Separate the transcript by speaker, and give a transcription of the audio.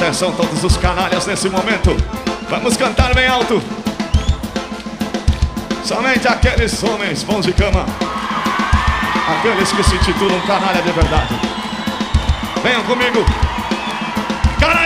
Speaker 1: Atenção todos os canalhas nesse momento. Vamos cantar bem alto. Somente aqueles homens bons de cama, aqueles que se titulam canalha de verdade. Venham comigo.